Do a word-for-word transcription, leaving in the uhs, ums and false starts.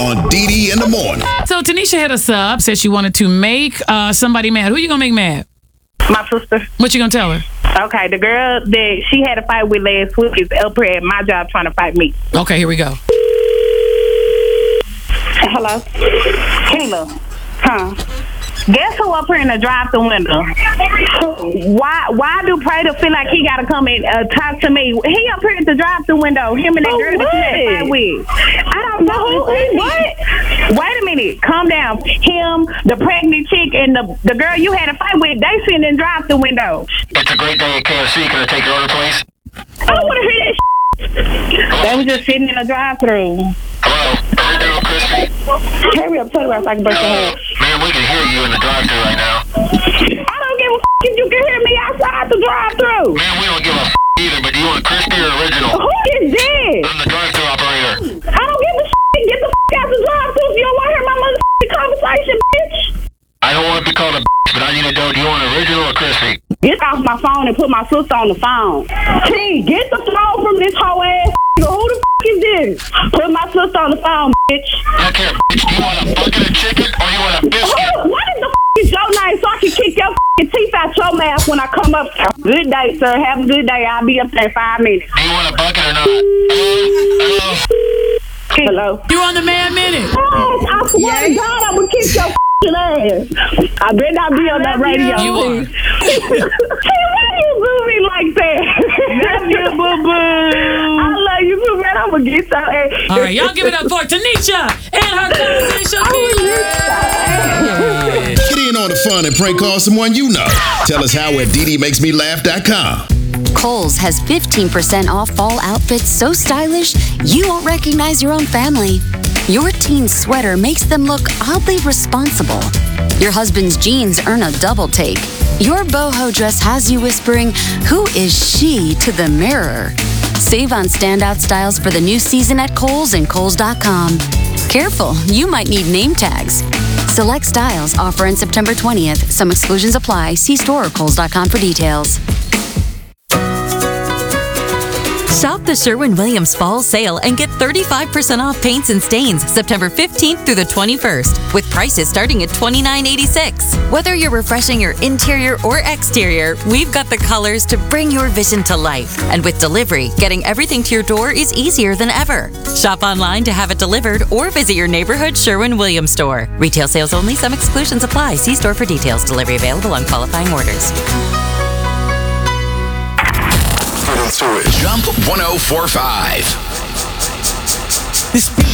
On D D in the morning. So Tanisha hit us up, said she wanted to make uh, somebody mad. Who you gonna make mad? My sister. What you gonna tell her? Okay, the girl that she had a fight with last week is up here at my job trying to fight me. Okay, here we go. Hello? Kayla. Huh? Guess who up here in the drive-thru window? Why Why do Prater feel like he gotta come and uh, talk to me? He up here at the drive-thru window, him and that Oh, girl that you had a fight with. I don't know. What? Wait a minute. Calm down. Him, the pregnant chick, and the, the girl you had a fight with, they sitting in the drive-thru window. It's a great day at K F C. Can I take your order, please? I don't want to hear that shit. They was just sitting in the drive-thru. Hello? Original Crispy? Hurry up, tell her so I can break your Hello? head. Man, we can hear you in the drive-thru right now. I don't give a f*** if you can hear me outside the drive-thru. Man, we don't give a f*** either, but do you want crispy or original? Who is this? I'm the drive-thru operator. I don't give a f***. Get the f*** out the drive-thru if you don't want to hear my motherfucking conversation, bitch. I don't want to be called a bitch, but I need to know, do you want original or crispy? Get off my phone and put my sister on the phone. T, get the phone from this whole ass nigga. Who the f*** is this? Put my sister on the phone, bitch. I don't care, bitch. Do you want a bucket of chicken or you want a biscuit? Who, what is the f*** is your name so I can kick your f***ing teeth out your mouth when I come up there? Good day, sir. Have a good day. I'll be up there in five minutes. Do you want a bucket or not? Hello? Hello? You're on the Man Minute. Oh, I swear to God, I'm gonna kick your f***ing ass. I better not be on that radio. You are. Hey, why you do me like that? Love you, boo-boo. I love you, boo, man. I'm gonna get your ass. All right, y'all give it up for Tanisha and her cousin Shakira. Get in on the fun and prank call someone you know. Tell us how at D D makes me laugh dot com. Kohl's has fifteen percent off fall outfits so stylish you won't recognize your own family. Your teen's sweater makes them look oddly responsible. Your husband's jeans earn a double take. Your boho dress has you whispering, "Who is she?" to the mirror. Save on standout styles for the new season at Kohl's and Kohl's dot com. Careful, you might need name tags. Select styles offer in September twentieth. Some exclusions apply. See store or Kohl's dot com for details. Shop the Sherwin-Williams Fall Sale and get thirty-five percent off paints and stains September fifteenth through the twenty-first, with prices starting at twenty-nine eighty-six. Whether you're refreshing your interior or exterior, we've got the colors to bring your vision to life. And with delivery, getting everything to your door is easier than ever. Shop online to have it delivered or visit your neighborhood Sherwin-Williams store. Retail sales only. Some exclusions apply. See store for details. Delivery available on qualifying orders. Jump one oh four point five. This